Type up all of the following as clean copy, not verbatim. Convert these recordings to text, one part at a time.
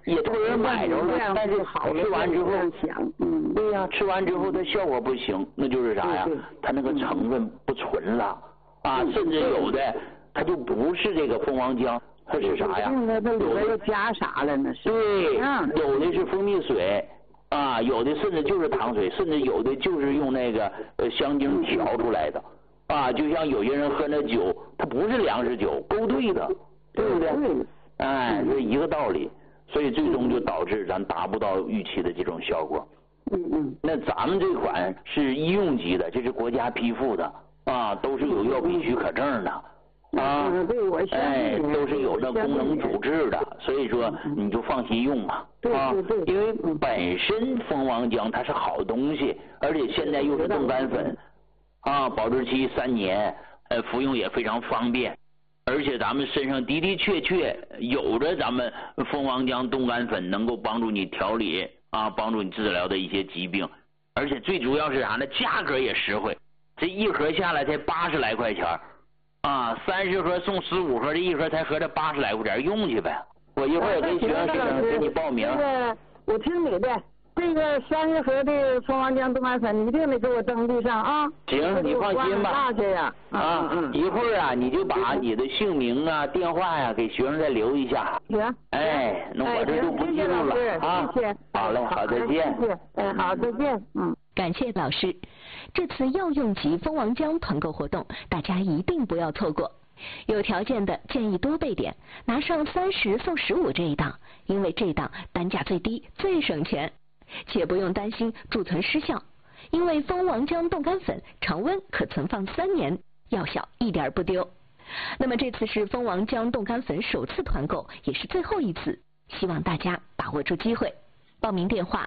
也托人买着了，但是吃完之后，对呀，吃完之后它效果不行，那就是啥呀？它那个成分不纯了啊，甚至有的它就不是这个蜂王浆，它是啥呀？ 那里边又加啥了呢？ 对，有的是蜂蜜水。啊，有的甚至就是糖水，甚至有的就是用那个香精调出来的，啊，就像有些人喝那酒，它不是粮食酒，勾兑的，对不对？哎，是一个道理，所以最终就导致咱达不到预期的这种效果。那咱们这款是医用级的，这是国家批复的，啊，都是有药品许可证的。啊，哎，都是有那功能主治的，所以说你就放心用吧。啊，因为本身蜂王浆它是好东西，而且现在又是冻干粉，啊，保质期3年，服用也非常方便，而且咱们身上的的确确有着咱们蜂王浆冻干粉能够帮助你调理啊，帮助你治疗的一些疾病，而且最主要是啥呢？价格也实惠，这一盒下来才80来块钱。啊，30盒送15盒，这一盒才合着80来块钱，用去呗。我一会儿给学生给你报名。 我听你的，这个30盒的蜂王浆冻干粉，你一定得给我登记上啊。 行，你放心吧。一会儿啊，你就把你的姓名啊、电话呀给学生再留一下。 行。 哎，那我这就不记录了啊。 谢谢。 好嘞，好，再见。 谢谢。好，再见。 感谢老师。这次药用级蜂王浆团购活动，大家一定不要错过。有条件的建议多备点，拿上30送15这一档，因为这档单价最低，最省钱，且不用担心贮存失效，因为蜂王浆冻干粉常温可存放3年，药效一点不丢。那么这次是蜂王浆冻干粉首次团购，也是最后一次，希望大家把握住机会。报名电话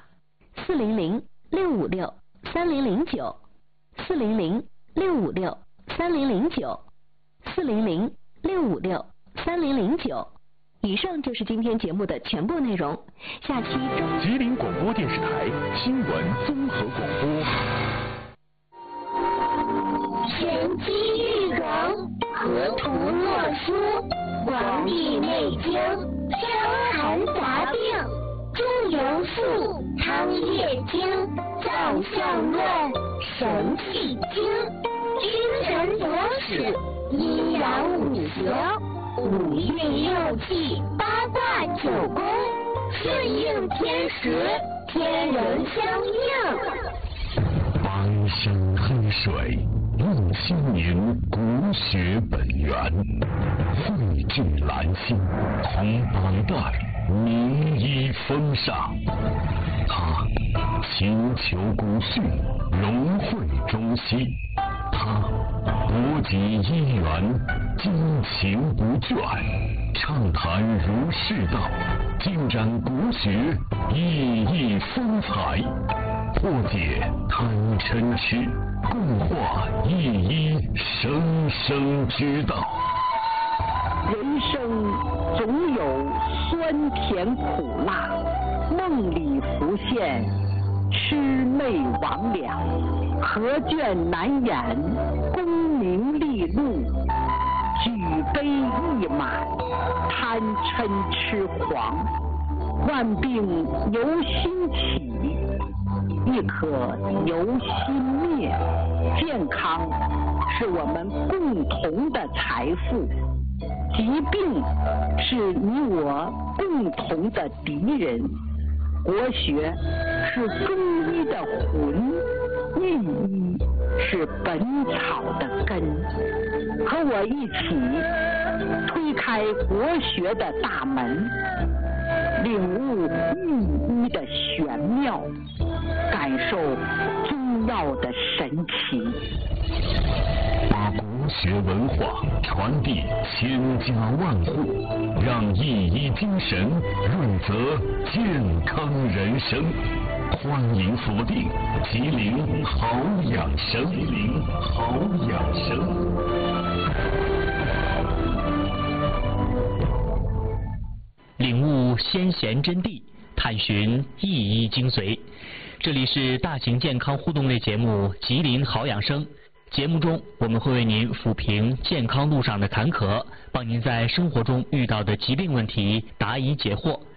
400-656-3009。400-656-3009，400-656-3009。以上就是今天节目的全部内容。下期吉林广播电视台新闻综合广播。 玄机玉容，河图洛书，黄帝内经，伤寒杂病，中庸术，汤液经，脏象论，神气经，君臣佐使，阴阳五行，五运六气，八卦九宫，顺应天时，天人相应。 白山黑水，论心明，国学本源，汇聚兰心，同当代名医风尚。他勤求古训，融汇中西。他博集医源，精勤不倦，畅谈儒释道，尽展国学，熠熠风采，破解贪嗔痴，共话一一生生之道。 人生总有酸甜苦辣，梦里浮现魑魅魍魉，何卷难掩，功名利禄，举杯一满，贪嗔痴狂，万病由心起，亦可由心灭。健康是我们共同的财富，疾病是你我共同的敌人。国学是中医的魂，御医是本草的根。和我一起推开国学的大门，领悟御医的玄妙，感受中药的神奇。 把国学文化传递千家万户，让一医精神润泽健康人生。欢迎锁定吉林好养生，吉林好养生。 领悟先贤真谛，探寻一医精髓。这里是大型健康互动类节目《吉林好养生》。节目中，我们会为您抚平健康路上的坎坷，帮您在生活中遇到的疾病问题答疑解惑。